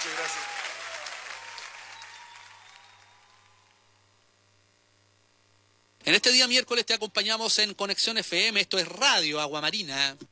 Muchas gracias. En este día miércoles te acompañamos en Conexión FM, esto es Radio Agua Marina.